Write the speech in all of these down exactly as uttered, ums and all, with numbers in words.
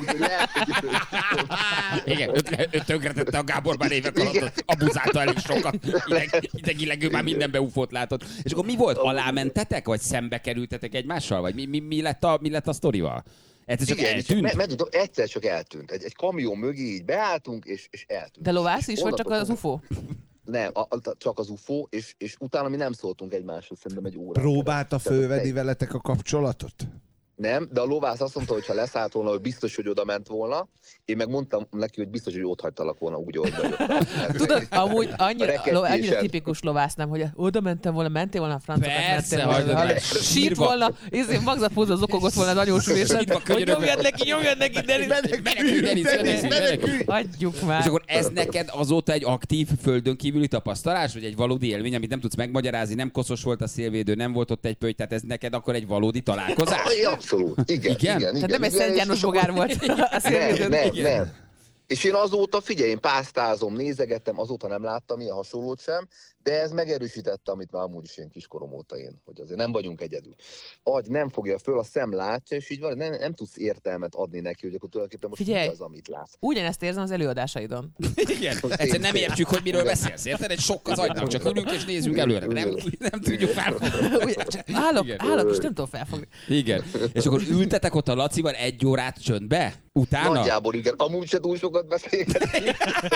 Igen, tönkretette a Gábor már évek alatt, abuzálta elég sokat, ideg, idegileg ő már mindenbe ufót látott. És akkor mi volt? Alámentetek, vagy szembe kerültetek egymással? Vagy mi, mi, mi, lett, a, mi lett a sztorival? Egyszer csak igen, eltűnt? Me, me, egyszer csak eltűnt. Egy, egy kamion mögé így beálltunk, és, és eltűnt. De lovász is, vagy csak az ufó? Nem, a, a, csak az ufó, és, és utána mi nem szóltunk egymáshoz, szerintem egy órát. Próbálta fölvenni veletek a kapcsolatot? Nem, de a lovász azt mondta, hogy ha leszállt volna, hogy biztos, hogy oda ment volna. Én meg mondtam neki, hogy biztos, hogy ott hagytalak volna úgy, ahogy bejöttem. Tudod, amúgy annyira, annyira tipikus lovász, nem, hogy oda mentem volna, mentél volna a francokat, persze, mentél volna. Sít volna, és magzatpózza zokogott volna az anyósülésen, hogy nyomjad neki, nyomjad neki, Denis. Menekülj, Denis, Denis, menekülj. Hagyjuk már. És akkor ez neked azóta egy aktív földön kívüli tapasztalás, vagy egy valódi élmény, amit nem tudsz megmagyarázni, nem koszos volt a szélvédő, nem volt ott egy pöty, tehát ez neked akkor egy valódi találkozás? Abszolút, igen, igen, igen. Tehát nem egy Szent János bogár volt a szélvédőn. Nem, nem, nem. És én azóta, figyelj, én pásztázom, nézegettem, azóta nem láttam ilyen hasonlót sem, de ez megerősítette, amit már amúgy is én kiskorom óta én, hogy azért nem vagyunk egyedül. Agy nem fogja föl, a szem látja, és így van, nem, nem tudsz értelmet adni neki, hogy akkor tulajdonképpen most figyelj, az, amit látsz. Ugyanezt érzem az előadásaidon. Igen, egyszer nem értjük, hogy miről beszélsz, érted? Egy sok az agynak, csak ülünk és nézzünk előre, nem, nem tudjuk felfogni. Állok, állok, és nem tudom felfogni. Igen, és akkor ültetek ott a Lacival egy órát csöndbe? Utána? Nagyjából igen, amúgy se túl sokat beszélgetünk.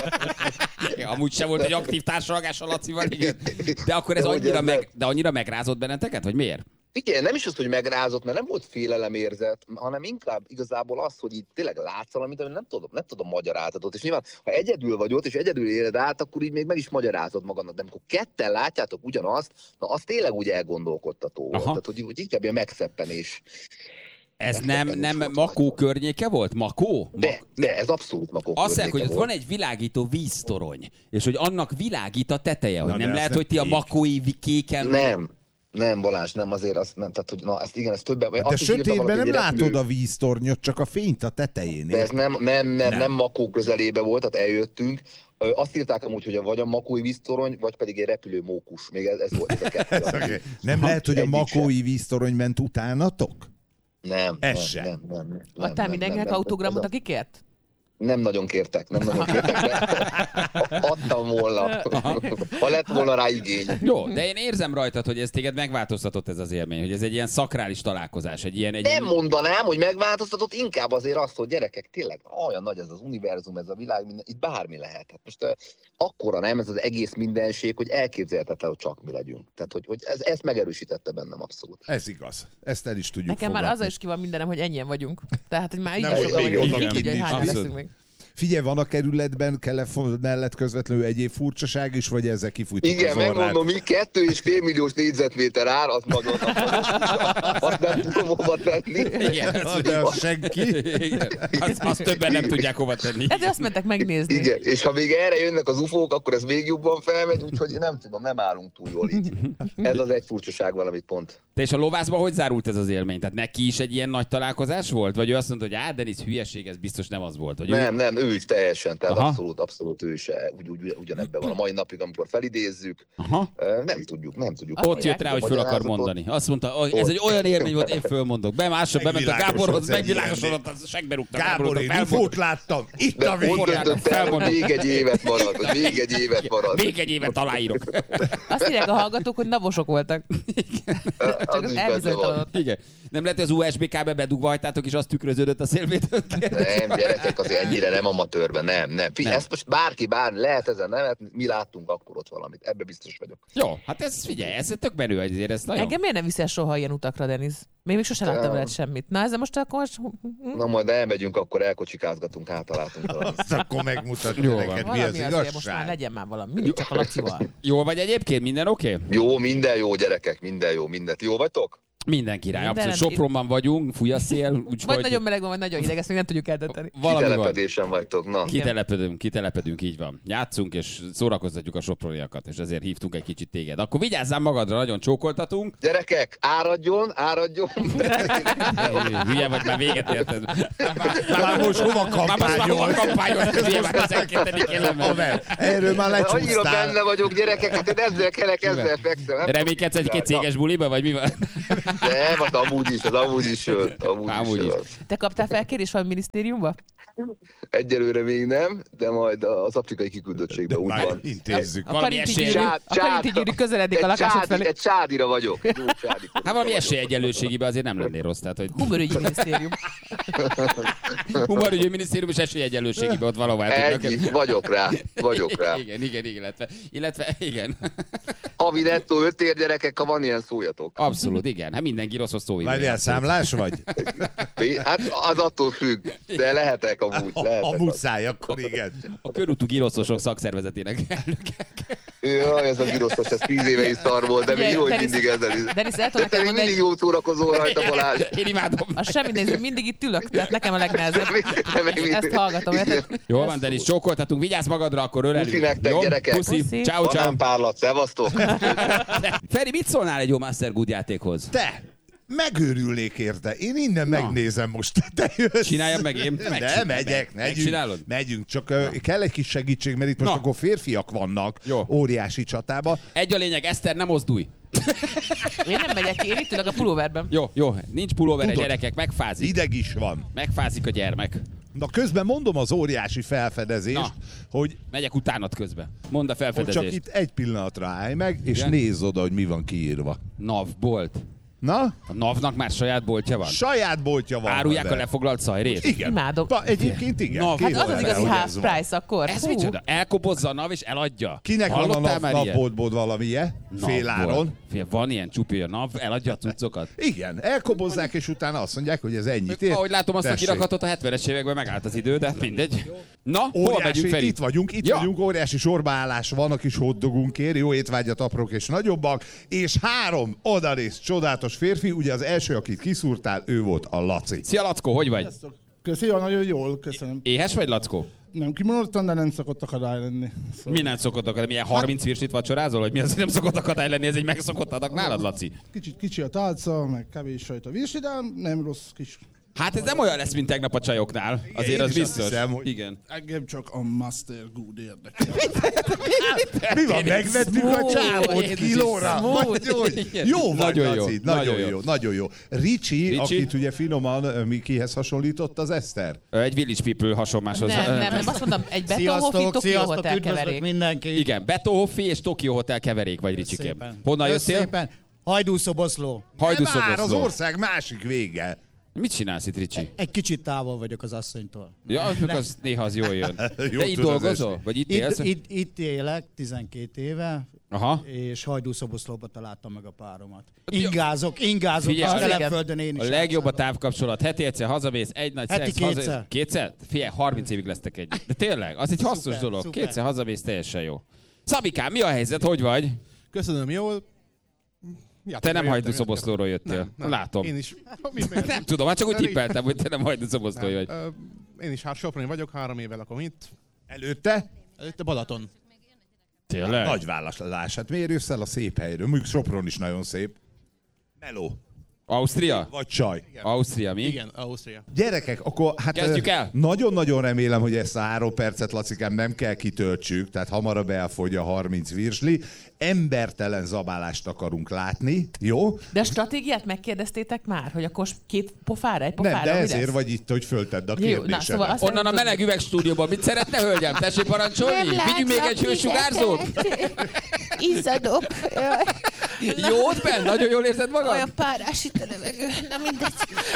Amúgy se volt egy aktív társalgás a Lacival, igen. De akkor ez annyira, meg, de annyira megrázott benneteket, vagy miért? Igen, nem is az, hogy megrázott, mert nem volt félelemérzet, hanem inkább igazából az, hogy itt tényleg látsz valamit, amit nem tudom, nem tudom magyarázatot. És nyilván, ha egyedül vagy ott, és egyedül éled át, akkor így még meg is magyarázod magadnak. De amikor ketten látjátok ugyanazt, na az tényleg úgy elgondolkodtató volt. Tehát, hogy, hogy inkább ilyen megszeppenés. Ez nem, nem Makó környéke volt? Makó? De, de ez abszolút Makó azt mondják, hogy ott volt. van egy világító víztorony, és hogy annak világít a teteje, hogy na, nem lehet, hogy ti a makói kéken... Nem. Nem, Balázs, nem azért azt nem, tehát hogy na, ezt igen, ezt többen... De sötétben nem látod a víztornyot, csak a fényt a tetején. De ez nem, nem, nem, nem. nem Makó közelébe volt, tehát eljöttünk. Azt írták amúgy, hogy vagy a makói víztorony, vagy pedig egy repülő mókus. Még ez, ez volt ez a kettő. Okay. Nem ha, lehet, hogy a makói sem. Víztorony ment utánatok? Nem. Ez nem, sem. Nem, nem, nem, adtál mindenkinek autogramot, aki kért? Nem nagyon kértek, nem nagyon kértek, de adtam volna, ha lett volna rá igény. Jó, de én érzem rajtad, hogy ez téged megváltoztatott ez az élmény, hogy ez egy ilyen szakrális találkozás, egy ilyen... Egy nem mondanám, hogy megváltoztatott, inkább azért azt, hogy gyerekek, tényleg olyan nagy ez az univerzum, ez a világ, minden, itt bármi lehet. Hát most uh, akkora nem ez az egész mindenség, hogy elképzelhetetlen, hogy csak mi legyünk. Tehát, hogy, hogy ez, ezt megerősítette bennem abszolút. Ez igaz. Ezt el is tudjuk Nekem fogadni. már azzal is ki van mindenem, hogy ennyien vagyunk. Tehát, hogy már így nem, is sokan vagyunk. Ki tudja, hogy hány Abszolút. leszünk még. Figyelj, van a kerületben Kelef mellett közvetlenül egyéb furcsaság is, vagy ezek kifújtak igen, az orrát? megmondom, mi kettő és fél milliós négyzetméter ár, az nagyon azt nem tudom hova tenni. Igen, de az senki. Igen. Azt, azt többen nem tudják hova tenni. Hát de azt mentek megnézni. Igen, és ha még erre jönnek az ufók, akkor ez még jobban felmegy, úgyhogy nem tudom, nem állunk túl jól így. Ez az egy furcsaság valamit pont. Te és a lovászban hogy zárult ez az élmény? Tehát neki is egy ilyen nagy találkozás volt? Vagy ő azt mondta, hogy á, Denis, hülyeség, ez biztos nem az volt? Hogy nem, ő... nem, ő is teljesen, tehát Aha. abszolút, abszolút ő is úgy, úgy, ugyanebben van. A mai napig, amikor felidézzük, Aha. nem tudjuk, nem tudjuk. Ott mondják, jött rá, hogy föl akar mondani. Azt mondta, hogy ez egy olyan élmény volt, én fölmondok. Bemásra, bement a Gáborhoz, megvilágosodott, az segbe rúgta. Gábor, én ufót láttam, itt de a végén. Még egy évet marad, hogy még egy évet marad. Még egy évet aláírok. Azt írják a hallgatók, hogy navosok voltak. Csak az elbizonytalanodott. Igen. Nem lehet, hogy az u es bé kábe bedugva hagytátok, és az tükröződött a szélvédőn? Nem, gyerekek, azért ennyire nem amatőrben, nem, nem. Figyelj, ezt most bárki, bár lehet ezen nevet, mi láttunk akkor ott valamit, ebbe biztos vagyok. Jó, hát ez figyelj, ez tök menő, azért ez nagyon... Engem miért nem viszel soha ilyen utakra, Denis? Még, még sosem láttam veled semmit. Na, ezzel most akkor... Na majd elmegyünk, akkor elkocsikázgatunk, hátalátunk valamit. Azt akkor megmutatni Jó, neked, mi az igazság. Most már legyen már valami. Mindig csak a Lacival. Jó vagy egyébként? Minden oké? Okay? Jó, minden jó, gyerekek, minden jó, mindent. Jó vagytok? Minden király, Minden abszolút. Sopronban vagyunk, fúj a szél. Úgy vagy nagyon meleg van, vagy nagyon hideg, ezt még nem tudjuk eldönteni. Kitelepedésen vagytok, na. Kitelepedünk, kitelepedünk, így van. Játszunk, és szórakoztatjuk a soproniakat, és ezért hívtunk egy kicsit téged. Akkor vigyázzál magadra, nagyon csókoltatunk. Gyerekek, áradjon, áradjon. Hülye vagy, már véget érted. Már most hova kampányol? Már kampányol, hülye már tizenketedikén Erről már lecsúsztál. Annyira benne vagyok, gyerekek, hát én ezzel kelek, ezzel fekszem. Reménykedsz egy-két céges buliba, vagy mi van? Nem, az amúgy is, az amúgy is jött. Amúgy, amúgy is. is. Te kaptál felkérés a minisztériumba? Egyelőre még nem, de majd az afrikai kiküldöttségben úgy Már van. intézzük. A Valami Karinti esély- gyűrű, Csád- a Karinti csád- gyűrű közeledik a Egy, lakásod csádi, felé. egy csádira vagyok. Jó csádi. Hát valami esélyegyenlőségiben azért nem lennél rossz, tehát hogy Humorügyi minisztérium. humorügyi minisztérium és esélyegyenlőségiben ott valahol el tudnak. Ennyi, vagyok rá, vagyok rá. Igen, igen, igen, illetve, illetve igen. Havi nettó öt ér gyerekek, ha van ilyen, szóljatok. Abszolút, igen. Hát mindenki rosszos szó. Várjál, számlás vagy? Hát az attól függ, de lehetek amúgy. A, Lehetek a muszáj, akkor igen. A körútú giroszosok szakszervezetének elnöke. Jaj, ez a giroszos, ez tíz éve is szar volt, de még Ugye, jó, hogy Denis- mindig ezzel is. Denis, el De tudom te neked még mondani, mindig jó szórakozol rajta, Balázs. Én imádom. a semmi néző, mindig itt ülök, tehát nekem a legnehezebb. De még mindig- Ezt hallgatom, érted? Jól van, Denis, csókoltatunk, vigyázz magadra, akkor ölelünk. Puszi nektek, Jó? gyerekek. Puszi. Puszi. Ciao, ciao. Banán párlat, szevasztok! Feri, mit szólnál egy jó Master Good játékhoz? Te! Megőrülnék érte. Én innen megnézem most. Te jössz. Csináljam meg én? Nem, Megcsinálom. megyek, Megcsinálod? megyünk. Megyünk, csak uh, kell egy kis segítség, mert itt most Na. akkor férfiak vannak Jó. óriási csatába. Egy a lényeg, Eszter, nem mozdulj. Én nem megyek ki, én itt ülök a pulóverben. Jó, jó, nincs pulóver, Tudod. gyerekek, megfázik. Ideg is van. Megfázik a gyermek. Na közben mondom az óriási felfedezést, Na. hogy, Megyek utánad közben. Mondd a hogy csak felfedezést. itt egy pillanatra állj meg, és Igen? nézz oda, hogy mi van kiírva. NAV bolt. Na? A NAV-nak már saját boltja van. Saját boltja van. Árulják de. a lefoglalt szajrét. Igen. Imádom. Pa, egyébként igen. Na, Képzeld Hát az az el, igazi hogy half ez van. price akkor. Ez Hú. micsoda? Elkobozza a NAV és eladja. Kinek van a Hallottál nap, már ilyet? napboltból valamilyen? Féláron. Fél, van ilyen csupi, a NAV eladja a cuccokat. Igen, elkobozzák, és utána azt mondják, hogy ez ennyit ér. Ahogy látom azt a Tessék. kirakatot, a hetvenes években megállt az idő, de mindegy. Na, hol Óriási, megyünk, Feri? itt vagyunk, itt Ja. vagyunk, óriási sorbaállás van a kis hotdogunkért, jó étvágyat aprók és nagyobbak, és három odarész csodálatos férfi, ugye az első, akit kiszúrtál, ő volt a Laci. Szia, Lackó, hogy vagy? Köszi, jó, nagyon jól, köszönöm. Éhes vagy, Lackó? Nem kimondottan, de nem szokott akadály lenni. Szóval Mi nem szokott akadály? Milyen harminc virslit vacsorázol, vagy mi az, hogy nem szokott akadály lenni? Ez egy megszokott adag nálad, Laci? kicsit kicsi a tálca, meg kevés sajt a virsi, de nem rossz kis. Hát ez nem olyan lesz, mint tegnap a csajoknál. Azért én az is azt biztos. hiszem, hogy- Igen. Engem csak a Master Good érdekel. Mi van, megvettük a Smooth. csávót Jézus, kilóra? smooth. Jó, jó vagy, Nagyon jó, Laci, nagyon nagyon jó, jó. nagyon jó. Ricsi, Ricsi? akit ugye finoman ö, mi kihez hasonlított az Eszter? Egy Village People hasonláshoz. Nem, nem, nem, azt mondom, egy Betonhofi Sziasztok, Tokyo sziasztok, Hotel üdvözlök keverék. mindenkit. Igen, Beto Hoffi és Tokyo Hotel keverék vagy, Ricsikém. Szépen. Honnan jöttél? Szépen. Hajdúszoboszló. Nem már, az Hajdúszoboszló. ország másik vége. Mit csinálsz itt, Ricsi? Egy kicsit távol vagyok az asszonytól. Ja, az néha az jól jön. Jó De itt tudod, dolgozol? Vagy itt Itt, élsz? itt, itt élek tizenkét éve, Aha. és Hajdúszoboszlóba találtam meg a páromat. Ingázok, ingázok, Figyelj, és a Telepföldön én is. A legjobb a játszom. távkapcsolat. Heti egyszer hazamész, egy nagy Heti szex, haza... kétszer. Kétszer? Figyelj, harminc évig lesztek együtt. De tényleg, az egy hasznos Szuper, dolog. szuper. Kétszer hazamész, teljesen jó. Szabikám, mi a helyzet? Hogy vagy? Köszönöm, jól. Te nem Hajdúszoboszlóról jöttél. Nem, nem. Látom. Én is. Mi, miért? Nem tudom, hát csak úgy Elég- tippeltem, hogy te nem Hajdúszoboszlói vagy. Ö, Én is hát Soproni vagyok, három éve lakom itt. Előtte? Előtte Balaton. Tényleg? Nagy válaszlás. Hát miért jössz el a szép helyről? Mondjuk Sopron is nagyon szép. Meló. Ausztria? Vagy csaj. Ausztria, mi? Igen, Ausztria. Gyerekek, akkor hát Kezdjük ö, el? nagyon-nagyon remélem, hogy ezt a három percet, Lacikám, nem kell kitöltsük, tehát hamarabb elfogy a harminc virsli. Embertelen zabálást akarunk látni, jó? De a stratégiát megkérdeztétek már, hogy akkor két pofára, egy pofára, Nem, de mi ezért lesz? vagy itt, hogy föltedd a Jó, na, kérdésedet. szóval azt Onnan a nem meleg üvegstúdióban mit szeretne, hölgyem? Tessék parancsolni? Vigyünk még egy hősugárzót? Izzadok. Jót, Ben? Nagyon jól érzed magad? Olyan párás itt a levegő. Na mindegy.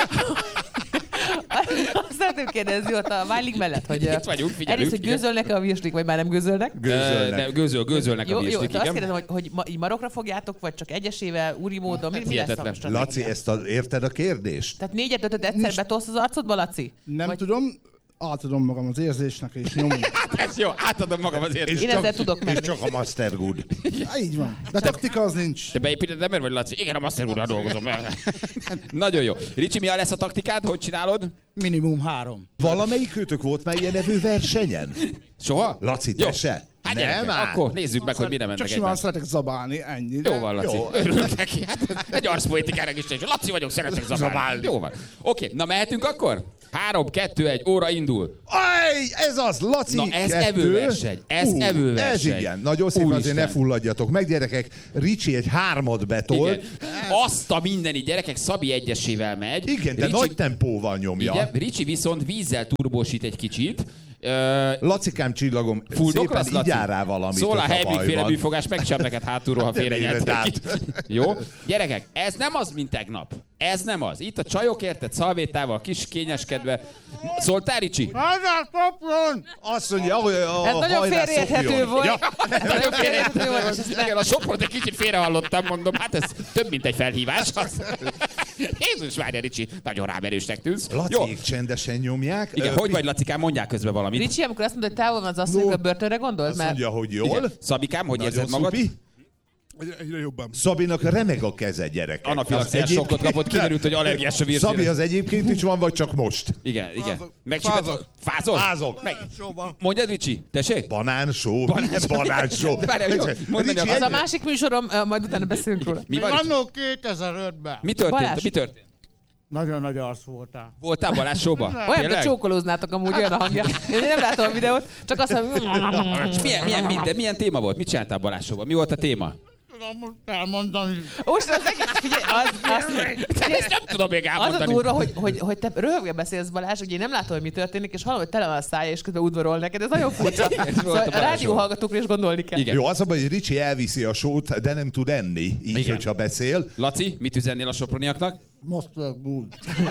Azt szeretném kérdezni ott a Válig mellett, hogy Itt vagyunk, figyelünk, egyrészt, hogy igen. gőzölnek-e a virslik, vagy már nem gőzölnek? Ö, Gőzölnek. Nem, gőzöl, gőzölnek a Jó, jó, virslik, de azt igen. kérdezem, hogy, hogy ma, így marokra fogjátok, vagy csak egyesével, úri módon, mi, mi lesz a Hihetetlen. stratégia? Laci, ezt a, érted a kérdést? Tehát négyet, ötöt egyszer betolsz az arcodba, Laci? Nem Vagy- tudom, átadom magam az érzésnek, és nyomom. Ez jó, átadom magam az Én érzést. ezzel tudok És menni. csak a Master Good. Há, így van. De taktika az nincs. Te beépíted ember vagy, Laci? Igen, a Master úrral dolgozom. Nagyon jó. Ricsi, mi lesz a taktikád? Hogy csinálod? Minimum három. Valamelyik őtök volt már ilyen nevű versenyen? Soha? Laci, Jó. te se? Hát Nem gyerekek, áll. akkor nézzük meg, hogy mire Csak mennek simán egymás. szeretek zabálni, ennyi. Jó van, Laci. Jó. Örülök neki. Hát egy arszpoétikára is is. Laci vagyok, szeretek zabálni. Jó van. Oké, na mehetünk akkor? Három, kettő, egy, óra indul. Aj, ez az, Laci. Na, ez kettő. evőverseny, ez Ú, evőverseny. Ez igen, nagyon szépen Úristen. azért ne fulladjatok meg, gyerekek. Ricsi egy hármat betolt. Igen. Azt a mindeni gyerekek, Szabi egyesével megy. Igen, de Ricsi, nagy tempóval nyomja. igen, Ricsi viszont vízzel turbósít egy kicsit. Uh, Lacikám csillagom, Fuldok lesz, szépen Laci? így rá valamit. Szól a ott Helbig féle bajban. műfogás, megcsap neked hátulról, ha Hát nem félre éred át. nyeltek. Jó? Gyerekek, ez nem az, mint tegnap. Ez nem az. Itt a csajok, érted, szalvétával, kis kényeskedve. Szóltál, Ricsi? Azt mondja, hogy a Ez nagyon hajrá félreérthető szopjon. volt. Ja. Nagyon félreérthető volt. és ezt nem- Igen, a Soprot egy kicsit félrehallottam, mondom, hát ez több, mint egy felhívás. Jézus, várja, Ricsi, nagyon rámerősnek tűnsz. Jó. Lacik csendesen nyomják. Igen, Ö, hogy vagy, Lacikám, mondják közben valamit. Ricsi, amikor azt mondod, hogy távol van az asszony, No. a börtönre gondolt? Azt Mert mondja, hogy jól. Igen. Szabikám, hogy Nagyon érzed magad? szupi. Egyre, egyre jobban. Szabinak remeg a keze, gyerekek. Anafilaxiás Az sokkot egyébként- kapott, kiderült, hogy allergiás a Szabi virsére. az egyébként is van, vagy csak most? Igen, igen. Fázok. Megcsipett- Fázok. Fázol? Fázok. Meg. Sóban. Mondjad, Ricsi, tessék? Banánsó. Banánsó. De várjál, hogy mondani Ricsi, akarsz. az a másik műsorom, ö, majd utána beszélünk róla. Mi van? Ricsi? Annó kétezer-ötben. Mi történt? Balázs. Mi történt? Nagyon nagy arc voltál. Voltál Balázs showba? Olyan, mint Tényleg? csókolóznátok amúgy, olyan a hangja. Én nem látom a videót, csak azt mondom, És milyen, milyen, minden, milyen téma volt? Mit csináltál Balázs showba? Mi volt a téma? Tudom most elmondani. most az egész, figyelj, az, az, Ezt nem tudom még az a elmondani. durva, hogy, hogy, hogy te röhögve beszélsz, Balázs, hogy én nem látom, hogy mi történik, és hallom, hogy tele van a szája, és közben udvarol neked. Ez nagyon furcsa. volt Szóval a a Balázs rádió show. hallgatókra is gondolni kell. Igen. Jó, az a baj, hogy Ricsi elviszi a sót, de nem tud enni, így, Igen. hogyha beszél. Laci, mit üzennél a soproniaknak? Mustard Bull.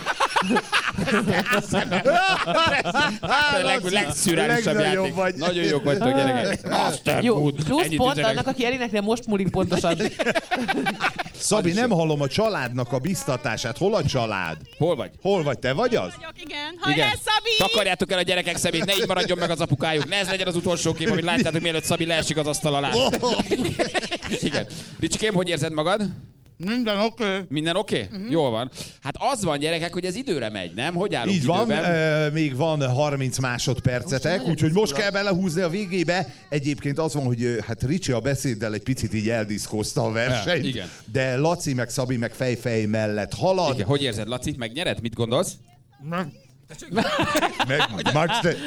A leg, legszürreálisabb legnagyobb játék. vagy. Nagyon jók vagytok, gyerekek. Master Jó, Food. plusz Ennyit pont üzenek. annak, aki eléneknél most múlik pontosan. Szabi, nem hallom a családnak a biztatását. Hol a család? Hol vagy? Hol vagy, te vagy az? Vagyok, igen. Hajrá, Szabi! Takarjátok el a gyerekek szemét, ne így maradjon meg az apukájuk. Ne ez legyen az utolsó kép, amit láttátok, mielőtt Szabi leesik az asztal alá. Igen. Ricsikém, hogy érzed magad? Minden oké. Okay. Minden oké? Okay? Uh-huh. Jól van. Hát az van, gyerekek, hogy ez időre megy, nem? Hogy állunk Így van, időben? e, még van harminc másodpercetek, úgyhogy most kell belehúzni a végébe. Egyébként az van, hogy ö, hát Ricsi a beszéddel egy picit így eldiszkozta a versenyt, Ja, igen. de Laci meg Szabi meg fejfej mellett halad. Igen. Hogy érzed, Laci? Megnyered? Mit gondolsz? Nem. Meg, Max, te...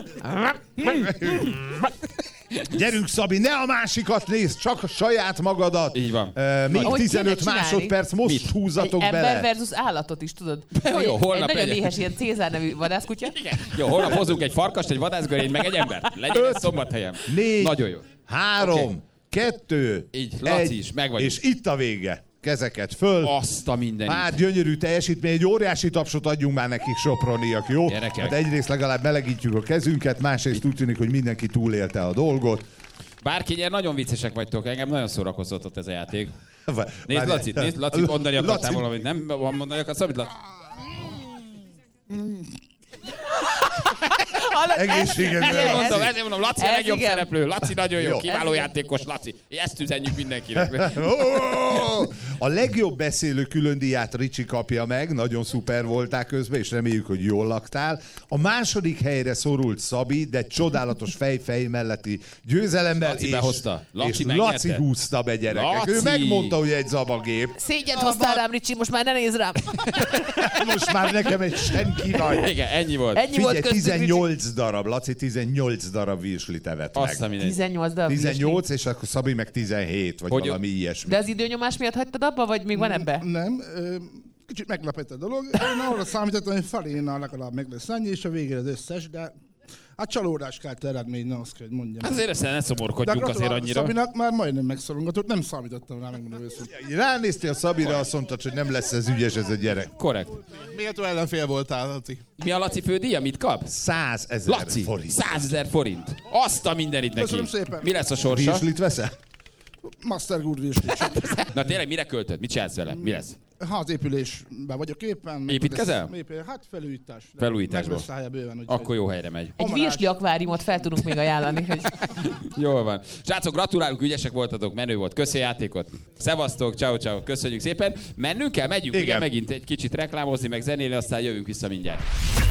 Gyerünk, Szabi, ne a másikat nézd, csak a saját magadat. Így van. Uh, még Ahogy tizenöt kéne csinálni. másodperc, most Mit? húzatok Egy bele. ember versus állatot is, tudod? Jó, jó, holnap egy nagyon legyen. éhes ilyen Cézár nevű vadászkutya. Jó, holnap hozunk egy farkast, egy vadászgörényt, meg egy embert. Legyen ez Szombathelyen. Négy, Nagyon jó. három, Oké. kettő, Így, Laci egy, is, meg vagyunk. és itt a vége. Kezeket föl. Azt a mindenit. Hát gyönyörű teljesítmény, egy óriási tapsot adjunk már nekik, soproniak, jó? Gyerekek. Hát egyrészt legalább melegítjük a kezünket, másrészt úgy tűnik, hogy mindenki túlélte a dolgot. Bárki nyer, nagyon viccesek vagytok, engem nagyon szórakoztatott ez a játék. Várj- Nézd Lacit, nézd Lacit, mondani akartál Laci- valamit, nem? Van mondani akarsz valamit? Laci? Egészséges. Ezért mondom, ezért mondom, Laci a Ez legjobb igen. szereplő. Laci nagyon jó, Jó. kiváló játékos, Laci. Ezt üzenjük mindenkinek. Ó, a legjobb beszélő különdíját Ricsi kapja meg, nagyon szuper voltál közben, és reméljük, hogy jól laktál. A második helyre szorult Szabi, de csodálatos fejfej melletti győzelemmel, Laci és, behozta. Laci és megnyerte. Laci húzta be, gyerekek. Laci. Ő megmondta, hogy egy zabagép. Szégyent hoztál rám, Ricsi, most már ne nézz rám. Most már nekem egy senki nagy. Igen, ennyi volt. Ennyi volt Figyelj, köztük, Ricsi. tizennyolc darab, Laci tizennyolc darab virslit evett Azt a meg. mindenit. tizennyolc darab tizennyolc, és akkor Szabi meg tizenhét, vagy Hogy- valami ilyesmi. De az időnyomás miatt hagytad abba, vagy még van ebbe? Nem, ö, kicsit meglepett a dolog. Én arra számítottam, hogy felénál legalább meg lesz annyi, és a végére az összes, de hát csalódás kelt eredmény, ne azt kell, hogy mondjam. Azért ezt ne szomorkodjunk azért gratulálok annyira. Szabinak már majdnem megszorongatott, nem számítottam rá, megmondom őszintén. Ránéztél Szabira, azt mondtad, hogy nem lesz ez ügyes ez a gyerek. Korrekt. Méltó ellenfél voltál, Laci. Mi a Laci fődíja? Mit kap? százezer Laci, forint. százezer forint. Azt a mindenit neki. Köszönöm szépen. Mi lesz a sorsa? Virslit veszel? Master Good Virslit. Na tényleg, mire költöd? Mit csinálsz vele? Mi lesz? Házépülésben vagyok éppen. meg Építkezel? lesz- épül- Hát felújítás. De Felújításból. Meg lesz helye bőven, úgyhogy- Akkor jó helyre megy. Egy virsli akváriumot fel tudunk még ajánlani. Hogy... Jól van. Srácok, gratulálunk, ügyesek voltatok, menő volt. Köszi a játékot. Szevasztok, ciao ciao, köszönjük szépen. Mennünk kell, megyünk, igen, Igen. megint egy kicsit reklámozni, meg zenélni, aztán jövünk vissza mindjárt.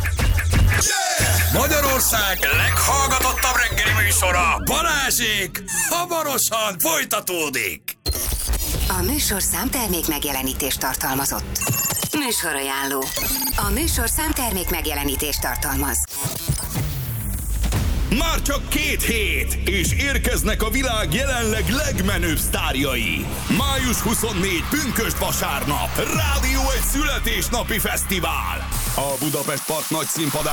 Magyarország leghallgatottabb reggeli műsora, Balázsék, hamarosan folytatódik. A műsorszám termék megjelenítést tartalmazott. Műsorajánló. A műsorszám termék megjelenítést tartalmaz. Már csak két hét, és érkeznek a világ jelenleg legmenőbb sztárjai. május huszonnégy pünkösd vasárnap. Rádió egy születésnapi fesztivál. A Budapest Park nagy színpadán